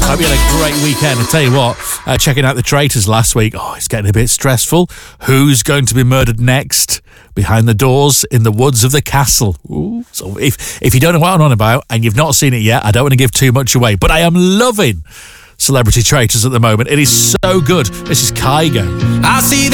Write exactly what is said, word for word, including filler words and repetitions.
Hope you had a great weekend. I tell you what, uh, checking out The Traitors last week, oh, it's getting a bit stressful. Who's going to be murdered next? Behind the doors in the woods of the castle. Ooh. So if, if you don't know what I'm on about and you've not seen it yet, I don't want to give too much away, but I am loving Celebrity Traitors at the moment. It is so good. This is Kygo. I see